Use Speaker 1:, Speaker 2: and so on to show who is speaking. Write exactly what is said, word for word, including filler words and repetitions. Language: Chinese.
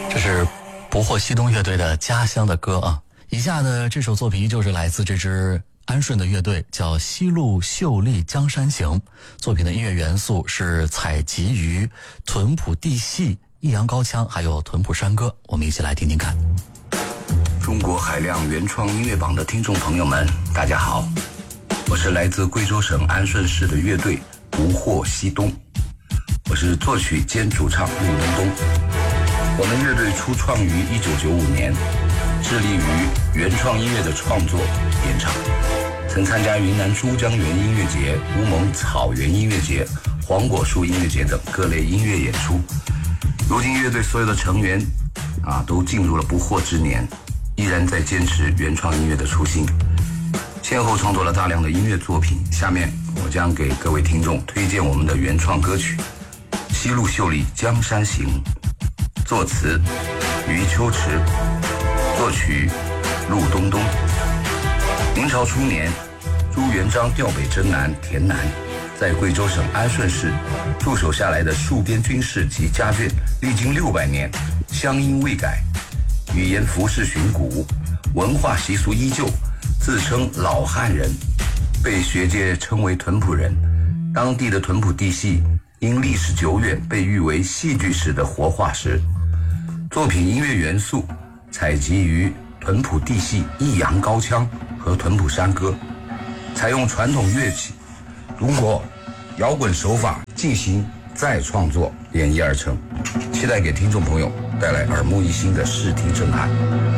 Speaker 1: 这是不惑西东乐队的家乡的歌啊。以下的这首作品就是来自这支安顺的乐队，叫西路秀丽江山行。作品的音乐元素是采集于屯埔地戏、益阳高腔还有屯埔山歌，我们一起来听听看。
Speaker 2: 中国海量原创音乐榜的听众朋友们，大家好，我是来自贵州省安顺市的乐队不惑西东，我是作曲兼主唱陆东东。我们乐队初创于一九九五年，致力于原创音乐的创作演唱，曾参加云南珠江源音乐节、乌蒙草原音乐节、黄果树音乐节等各类音乐演出。如今乐队所有的成员啊，都进入了不惑之年，依然在坚持原创音乐的初心，先后创作了大量的音乐作品。下面我将给各位听众推荐我们的原创歌曲《西路秀丽江山行》，作词余秋池，作曲陆东东。明朝初年，朱元璋调北征南田南，在贵州省安顺市驻守下来的戍边军事及家眷，历经六百年，乡音未改，语言服饰寻古，文化习俗依旧，自称老汉人，被学界称为屯埔人。当地的屯埔地戏因历史久远，被誉为戏剧史的活化石。作品音乐元素采集于屯埔地戏、益阳高腔和屯埔山歌，采用传统乐器，通过摇滚手法进行再创作演绎而成，期待给听众朋友带来耳目一新的视听震撼。